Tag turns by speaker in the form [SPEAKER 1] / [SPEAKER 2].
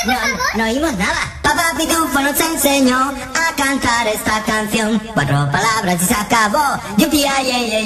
[SPEAKER 1] No oímos nada. Papá Pitufo nos enseñó a cantar esta canción. 4 palabras y se acabó. Yupi, ay, ay, ay.